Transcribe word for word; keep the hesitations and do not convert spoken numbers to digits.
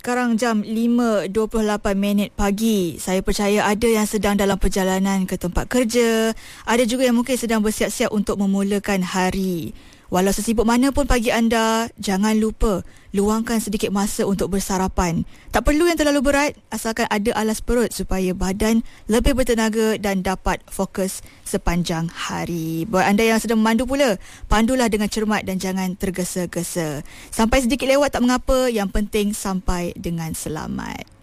Sekarang jam lima dua puluh lapan minit pagi. Saya percaya ada yang sedang dalam perjalanan ke tempat kerja. Ada juga yang mungkin sedang bersiap-siap untuk memulakan hari. Walau sesibuk mana pun pagi anda, jangan lupa luangkan sedikit masa untuk bersarapan. Tak perlu yang terlalu berat, asalkan ada alas perut supaya badan lebih bertenaga dan dapat fokus sepanjang hari. Buat anda yang sedang memandu pula, pandulah dengan cermat dan jangan tergesa-gesa. Sampai sedikit lewat tak mengapa, yang penting sampai dengan selamat.